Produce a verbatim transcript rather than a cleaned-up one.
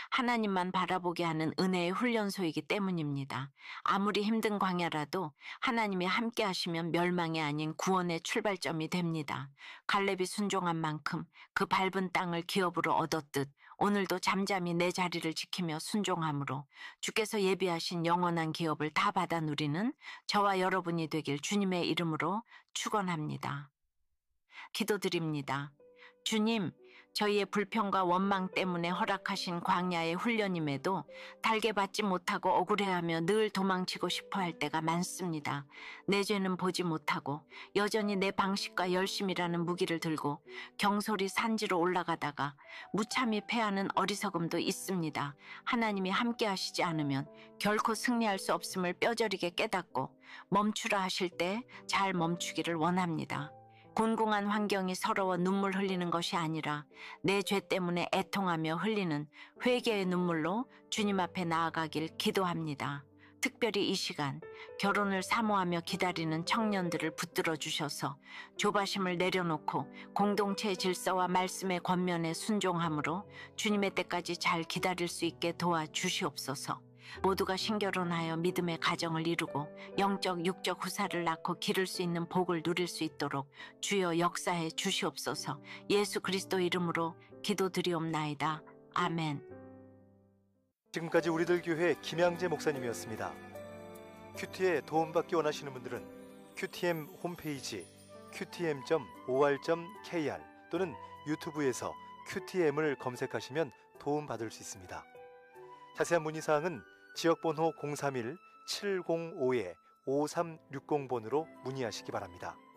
하나님만 바라보게 하는 은혜의 훈련소이기 때문입니다. 아무리 힘든 광야라도 하나님이 함께 하시면 멸망이 아닌 구원의 출발점이 됩니다. 갈렙이 순종한 만큼 그 밟은 땅을 기업으로 얻었듯 오늘도 잠잠히 내 자리를 지키며 순종함으로 주께서 예비하신 영원한 기업을 다 받아 누리는 저와 여러분이 되길 주님의 이름으로 축원합니다. 기도드립니다. 주님, 저희의 불평과 원망 때문에 허락하신 광야의 훈련임에도 달게 받지 못하고 억울해하며 늘 도망치고 싶어 할 때가 많습니다. 내 죄는 보지 못하고 여전히 내 방식과 열심이라는 무기를 들고 경솔히 산지로 올라가다가 무참히 패하는 어리석음도 있습니다. 하나님이 함께 하시지 않으면 결코 승리할 수 없음을 뼈저리게 깨닫고 멈추라 하실 때 잘 멈추기를 원합니다. 곤궁한 환경이 서러워 눈물 흘리는 것이 아니라 내 죄 때문에 애통하며 흘리는 회개의 눈물로 주님 앞에 나아가길 기도합니다. 특별히 이 시간 결혼을 사모하며 기다리는 청년들을 붙들어 주셔서 조바심을 내려놓고 공동체의 질서와 말씀의 권면에 순종함으로 주님의 때까지 잘 기다릴 수 있게 도와주시옵소서. 모두가 신결혼하여 믿음의 가정을 이루고 영적 육적 후사를 낳고 기를 수 있는 복을 누릴 수 있도록 주여 역사해 주시옵소서. 예수 그리스도 이름으로 기도드리옵나이다. 아멘. 지금까지 우리들 교회 김양재 목사님이었습니다. 큐티에 도움받기 원하시는 분들은 큐티엠 홈페이지 큐티엠 닷 오알 닷 케이알 또는 유튜브에서 큐티엠을 검색하시면 도움받을 수 있습니다. 자세한 문의사항은 지역번호 공삼일 칠공오 오삼육공 번으로 문의하시기 바랍니다.